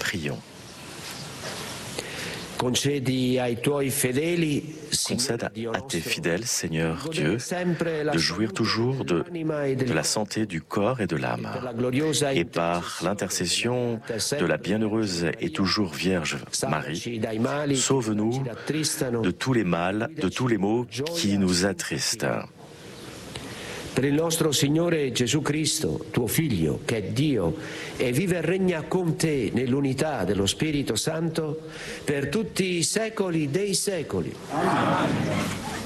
Prions. Concède à tes fidèles, Seigneur Dieu, de jouir toujours de la santé du corps et de l'âme. Et par l'intercession de la bienheureuse et toujours Vierge Marie, sauve-nous de tous les mâles, de tous les maux qui nous attristent. Per il nostro Signore Gesù Cristo, tuo Figlio, che è Dio, e vive e regna con te nell'unità dello Spirito Santo per tutti i secoli dei secoli. Amen.